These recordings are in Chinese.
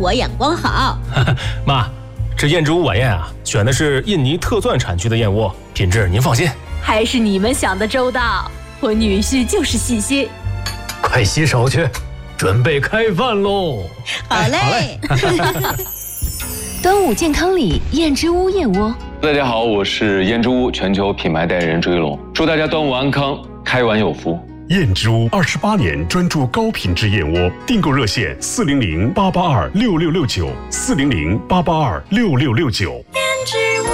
我眼光好。 妈，这燕之屋晚宴啊，选的是印尼特钻产区的燕窝，品质您放心。 还是你们想的周到，我女婿就是细心。 快洗手去，准备开饭喽！ 好嘞。 端午健康里，燕之屋燕窝。 大家好，我是燕之屋全球品牌代言人追龙，祝大家端午安康，开碗有福。 燕之屋28年专注高品质燕窝，订购热线400-882-6669，400-882-6669。 燕之屋。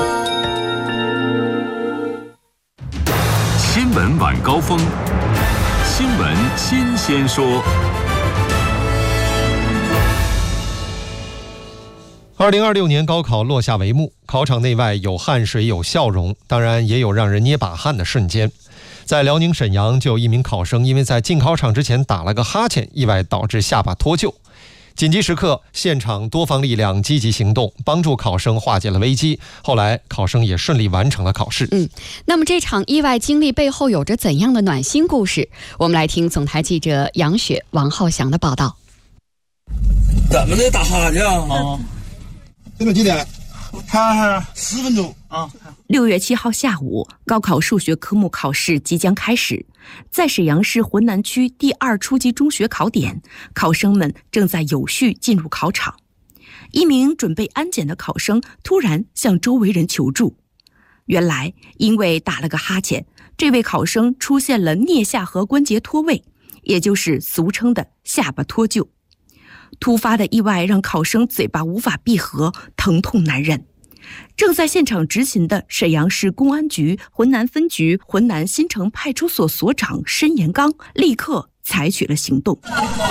新闻晚高峰，新闻新鲜说。 2026年高考落下帷幕，考场内外有汗水有笑容，当然也有让人捏把汗的瞬间。在辽宁沈阳，就有一名考生因为在进考场之前打了个哈欠，意外导致下巴脱臼。紧急时刻，现场多方力量积极行动，帮助考生化解了危机。后来，考生也顺利完成了考试。 那么这场意外经历背后有着怎样的暖心故事？我们来听总台记者杨雪、王浩翔的报道。 怎么的打哈欠啊？ 现在几点？我看看10分钟啊。 6月7号下午，高考数学科目考试即将开始，在沈阳市浑南区第2初级中学考点，考生们正在有序进入考场。一名准备安检的考生突然向周围人求助，原来因为打了个哈欠，这位考生出现了颞下颌关节脱位，也就是俗称的下巴脱臼。突发的意外让考生嘴巴无法闭合，疼痛难忍。正在现场执勤的沈阳市公安局浑南分局浑南新城派出所所长申延刚立刻采取了行动，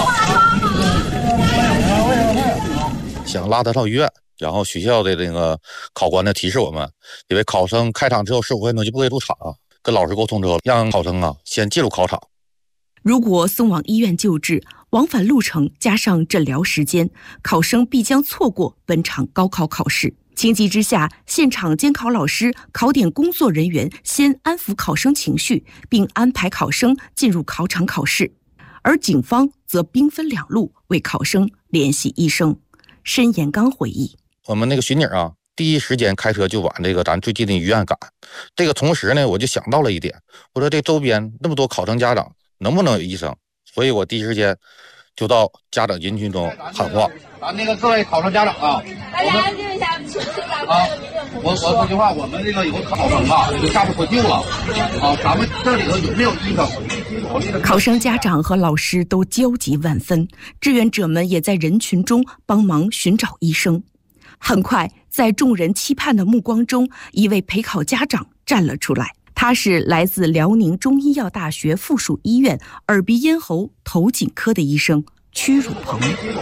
想拉他到医院，然后学校的那个考官呢提示我们，因为考生开场之后15分钟就不可以入场，跟老师沟通之后，让考生先进入考场。 如果送往医院救治，往返路程加上诊疗时间，考生必将错过本场高考考试。情急之下，现场监考老师、考点工作人员先安抚考生情绪，并安排考生进入考场考试。而警方则兵分2路为考生联系医生。申延刚回忆： 我们那个巡警第一时间开车就往这个咱最近的医院赶。这个同时呢，我就想到了一点，我说这周边那么多考生家长，能不能有医生？所以我第一时间就到家长人群中喊话： 咱那个各位考生家长大家安静一下， 我说句话，我们这个有个考生就下巴脱臼了咱们这里头有没有医生？ 考生家长和老师都焦急万分，志愿者们也在人群中帮忙寻找医生。很快，在众人期盼的目光中，一位陪考家长站了出来。他是来自辽宁中医药大学附属医院耳鼻咽喉头颈科的医生屈汝鹏。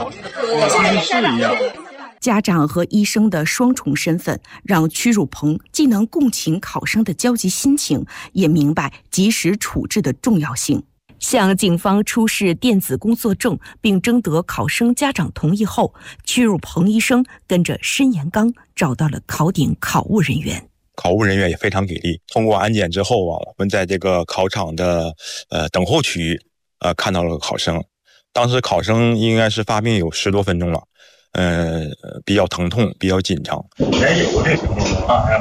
家长和医生的双重身份，让屈汝鹏既能共情考生的焦急心情，也明白及时处置的重要性。向警方出示电子工作证，并征得考生家长同意后，屈汝鹏医生跟着申延刚找到了考点考务人员。 考务人员也非常给力。通过安检之后我们在这个考场的等候区域看到了考生。当时考生应该是发病有10多分钟了，比较疼痛，比较紧张。有这情况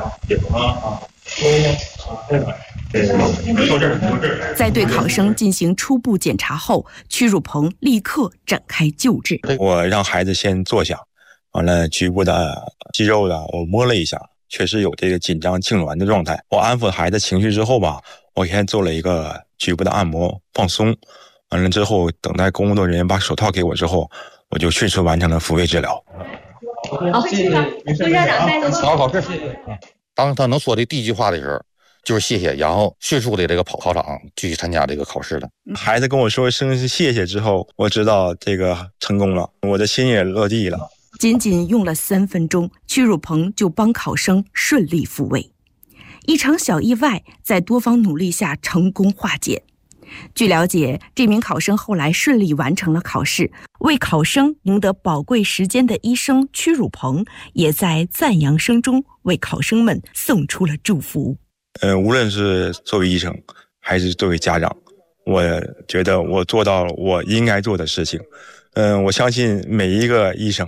在对考生进行初步检查后，屈汝鹏立刻展开救治。 我让孩子先坐下，完了局部的肌肉我摸了一下。确实有这个紧张痉挛的状态，我安抚孩子情绪之后我先做了一个局部的按摩放松，完了之后等待工作人员把手套给我之后，我就迅速完成了抚慰治疗。 好，谢谢家长带着好好考试。当他能说的第一句话的时候，就是谢谢，然后迅速的这个跑考场继续参加这个考试了。 孩子跟我说一声谢谢之后，我知道这个成功了，我的心也落地了。 仅仅用了3分钟，屈汝鹏就帮考生顺利复位。一场小意外在多方努力下成功化解。据了解，这名考生后来顺利完成了考试，为考生赢得宝贵时间的医生屈汝鹏也在赞扬声中为考生们送出了祝福。 无论是作为医生还是作为家长，我觉得我做到了我应该做的事情。我相信每一个医生